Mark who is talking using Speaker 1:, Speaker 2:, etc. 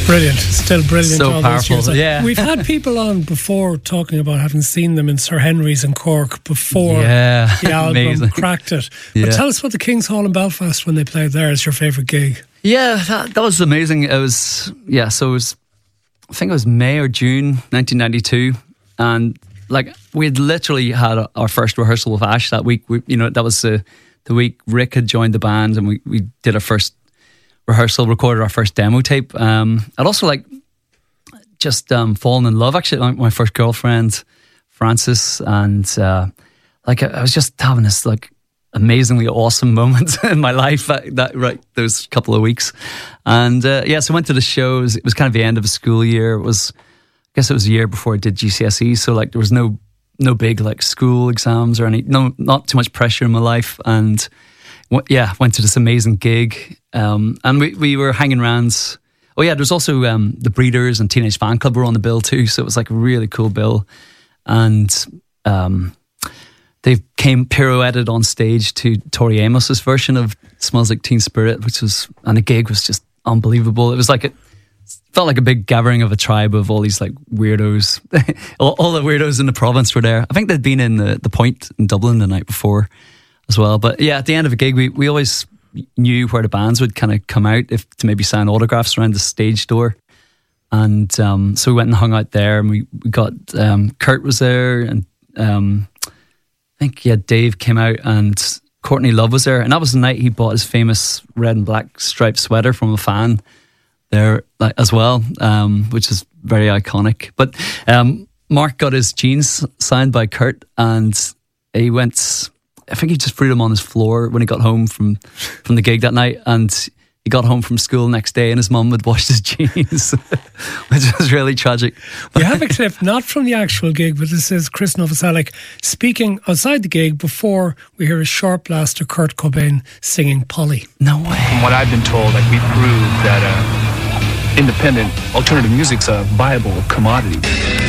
Speaker 1: Brilliant, still brilliant.
Speaker 2: So
Speaker 1: all
Speaker 2: powerful,
Speaker 1: those years.
Speaker 2: yeah.
Speaker 1: We've had people on before talking about having seen them in Sir Henry's in Cork before the album
Speaker 2: amazing.
Speaker 1: cracked it.
Speaker 2: Yeah.
Speaker 1: But tell us about the King's Hall in Belfast when they played there. Is your favourite gig?
Speaker 2: Yeah, that was amazing. It was, so it was, I think it was May or June 1992, and like we had literally had our first rehearsal with Ash that week. That was the week Rick had joined the band, and we did our first rehearsal, recorded our first demo tape. I'd also just fallen in love, actually, like my first girlfriend, Frances, and I was just having this amazingly awesome moment in my life those couple of weeks. And so I went to the shows. It was kind of the end of a school year. I guess it was a year before I did GCSE, so there was no big school exams or not too much pressure in my life. And went to this amazing gig, and we were hanging around. Oh yeah, there was also the Breeders and Teenage Fan Club were on the bill too, so it was a really cool bill. And they came pirouetted on stage to Tori Amos's version of Smells Like Teen Spirit, and the gig was just unbelievable. It was felt like a big gathering of a tribe of all these weirdos. all the weirdos in the province were there. I think they'd been in the Point in Dublin the night before as well. But yeah, at the end of a gig, we always knew where the bands would kind of come out to maybe sign autographs around the stage door. And so we went and hung out there, and we got Kurt was there, and I think Dave came out, and Courtney Love was there, and that was the night he bought his famous red and black striped sweater from a fan there as well, which is very iconic. But Mark got his jeans signed by Kurt, and he went, I think he just threw them on his floor when he got home from the gig that night, and he got home from school next day and his mum had washed his jeans, which was really tragic.
Speaker 1: We have a clip, not from the actual gig, but this is Chris Novoselic speaking outside the gig before we hear a short blast of Kurt Cobain singing Polly.
Speaker 2: No way.
Speaker 3: From what I've been told, we proved that independent alternative music's a viable commodity.